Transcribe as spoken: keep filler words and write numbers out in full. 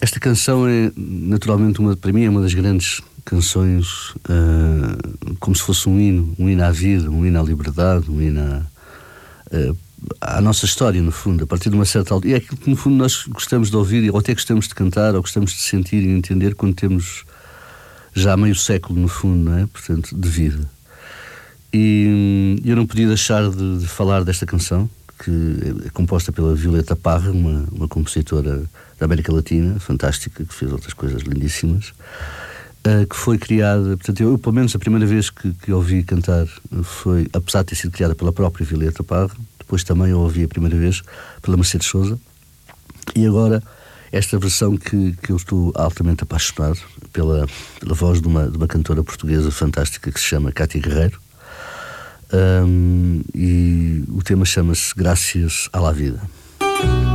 Esta canção é, naturalmente, uma, para mim, é uma das grandes canções, uh, como se fosse um hino, um hino à vida, um hino à liberdade, um hino à, uh, à nossa história, no fundo, a partir de uma certa altura. E é aquilo que, no fundo, nós gostamos de ouvir, ou até gostamos de cantar, ou gostamos de sentir e entender quando temos já meio século, no fundo, não é? Portanto, de vida. E eu não podia deixar de, de falar desta canção, que é composta pela Violeta Parra, uma, uma compositora da América Latina, fantástica, que fez outras coisas lindíssimas, uh, que foi criada, portanto, eu, pelo menos a primeira vez que, que ouvi cantar foi, apesar de ter sido criada pela própria Violeta Parra, depois também eu ouvi a primeira vez pela Mercedes Sousa, e agora esta versão que, que eu estou altamente apaixonado pela, pela voz de uma, de uma cantora portuguesa fantástica que se chama Cátia Guerreiro. Um, e o tema chama-se Graças à la Vida.